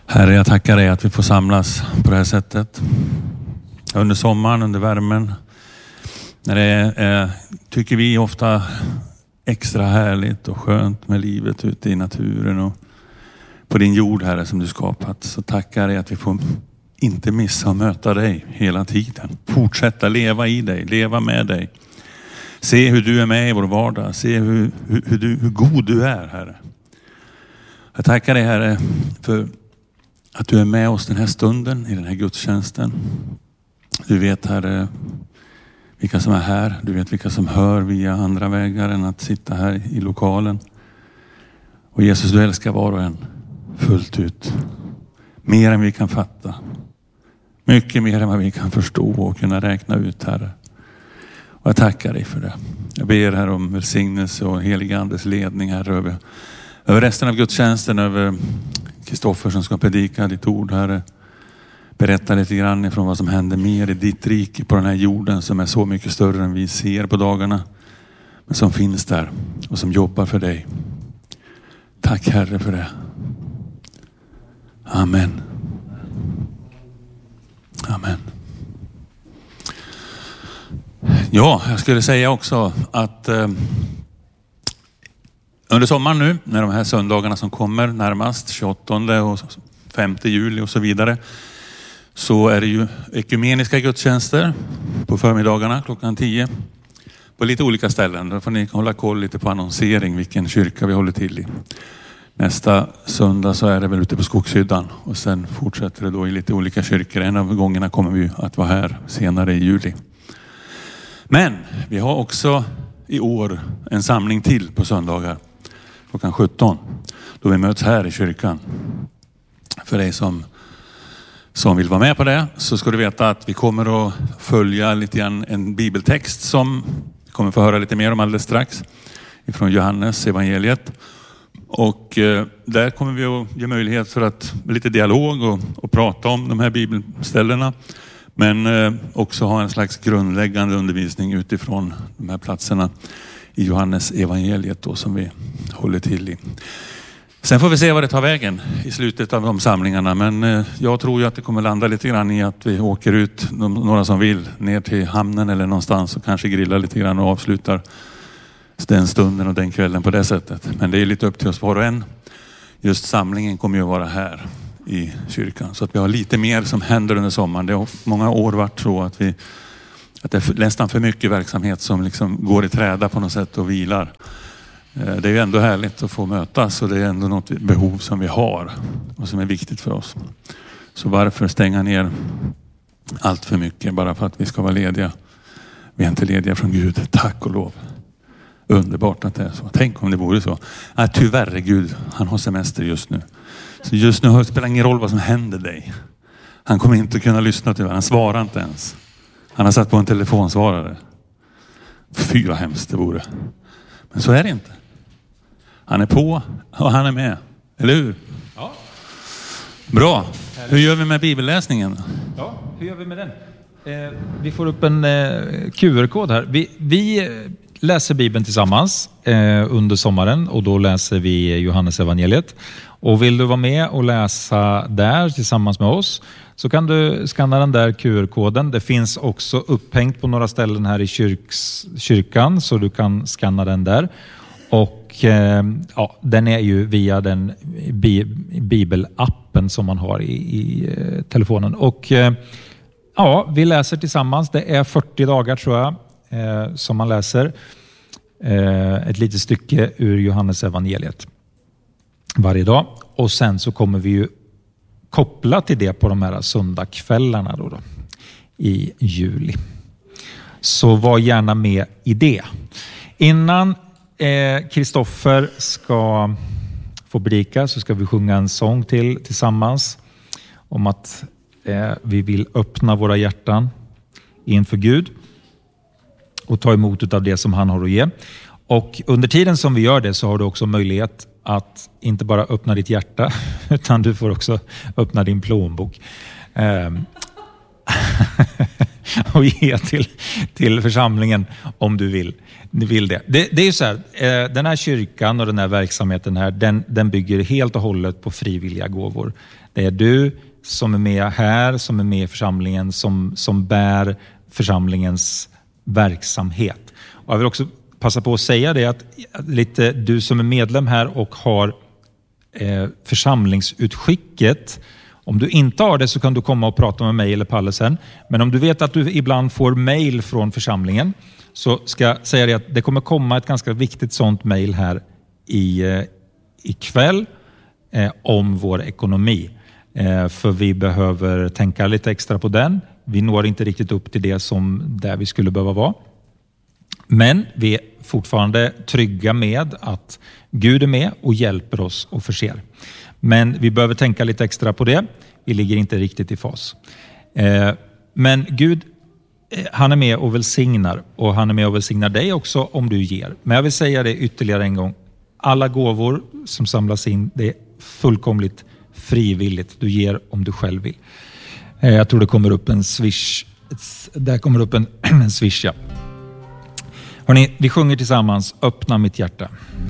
Herre, jag tackar dig att vi får samlas på det här sättet. Under sommaren, under värmen. När det är, tycker vi ofta extra härligt och skönt med livet ute i naturen och på din jord, Herre, som du skapat. Så tackar dig att vi får inte missa att möta dig hela tiden. Fortsätta leva i dig, leva med dig. Se hur du är med i vår vardag. Se hur god du är, Herre. Jag tackar dig, Herre, för att du är med oss den här stunden i den här gudstjänsten. Du vet, Herre, vilka som är här. Du vet vilka som hör via andra vägar än att sitta här i lokalen. Och Jesus, du älskar var och en fullt ut. Mer än vi kan fatta. Mycket mer än vad vi kan förstå och kunna räkna ut, Herre. Och jag tackar dig för det. Jag ber här om välsignelse och helig andes ledning här över resten av gudstjänsten, över Kristoffer som ska predika ditt ord, Herre. Berätta lite grann ifrån vad som händer mer i ditt rike på den här jorden som är så mycket större än vi ser på dagarna. Men som finns där och som jobbar för dig. Tack, Herre, för det. Amen. Amen. Ja, jag skulle säga också att under sommaren nu, när de här söndagarna som kommer närmast, 28 och 5 juli och så vidare, så är det ju ekumeniska gudstjänster på förmiddagarna klockan 10 på lite olika ställen. Då får ni hålla koll lite på annonsering, vilken kyrka vi håller till i. Nästa söndag så är det väl ute på Skogshyddan och sen fortsätter det då i lite olika kyrkor. En av gångerna kommer vi att vara här senare i juli. Men vi har också i år en samling till på söndagar klockan 17. Då vi möts här i kyrkan. För dig som vill vara med på det så ska du veta att vi kommer att följa lite grann en bibeltext som vi kommer få höra lite mer om alldeles strax. Ifrån Johannes evangeliet. Och där kommer vi att ge möjlighet för att med lite dialog och prata om de här bibelställena. Men också ha en slags grundläggande undervisning utifrån de här platserna i Johannes evangeliet då, som vi håller till i. Sen får vi se vad det tar vägen i slutet av de samlingarna. Men jag tror ju att det kommer landa lite grann i att vi åker ut, några som vill, ner till hamnen eller någonstans och kanske grillar lite grann och avslutar den stunden och den kvällen på det sättet. Men det är lite upp till oss var och en. Just samlingen kommer ju att vara här i kyrkan. Så att vi har lite mer som händer under sommaren. Det har många år varit så att det är nästan för mycket verksamhet som liksom går i träda på något sätt och vilar. Det är ju ändå härligt att få mötas och det är ändå något behov som vi har och som är viktigt för oss. Så varför stänga ner allt för mycket bara för att vi ska vara lediga? Vi är inte lediga från Gud, tack och lov. Underbart att det är så. Tänk om det vore så. Tyvärr är Gud, han har semester just nu. Så just nu spelar ingen roll vad som händer dig. Han kommer inte att kunna lyssna tyvärr. Han svarar inte ens. Han har satt på en telefonsvarare. Fy vad hemskt det vore. Men så är det inte. Han är på och han är med. Eller hur? Ja. Bra. Hur gör vi med bibelläsningen? Ja, hur gör vi med den? Vi får upp en QR-kod här. Vi läser Bibeln tillsammans under sommaren och då läser vi Johannes evangeliet. Och vill du vara med och läsa där tillsammans med oss så kan du skanna den där QR-koden. Det finns också upphängt på några ställen här i kyrkan så du kan skanna den där. Och den är ju via den bibelappen som man har i telefonen. Och vi läser tillsammans. Det är 40 dagar tror jag som man läser ett litet stycke ur Johannes evangeliet varje dag. Och sen så kommer vi ju koppla till det på de här söndagskvällarna då i juli. Så var gärna med i det. Innan Kristoffer ska få predika så ska vi sjunga en sång tillsammans om att vi vill öppna våra hjärtan inför Gud och ta emot av det som han har att ge. Och under tiden som vi gör det så har du också möjlighet att inte bara öppna ditt hjärta utan du får också öppna din plånbok. och ge till församlingen om du vill det. Det är ju så här, den här kyrkan och den här verksamheten här, den bygger helt och hållet på frivilliga gåvor. Det är du som är med här, som är med i församlingen, som bär församlingens verksamhet. Och jag vill också passa på att säga det att lite du som är medlem här och har församlingsutskicket, om du inte har det så kan du komma och prata med mig eller Palle sen. Men om du vet att du ibland får mejl från församlingen, så ska jag säga det att det kommer komma ett ganska viktigt sånt mejl här ikväll om vår ekonomi. För vi behöver tänka lite extra på den. Vi når inte riktigt upp till det som där vi skulle behöva vara. Men vi är fortfarande trygga med att Gud är med och hjälper oss och förser. Men vi behöver tänka lite extra på det. Vi ligger inte riktigt i fas. Men Gud, han är med och välsignar. Och han är med och välsignar dig också om du ger. Men jag vill säga det ytterligare en gång. Alla gåvor som samlas in, det är fullkomligt frivilligt. Du ger om du själv vill. Jag tror det kommer upp en swish. Där kommer upp en swish, ja. Hörrni, vi sjunger tillsammans. Öppna mitt hjärta.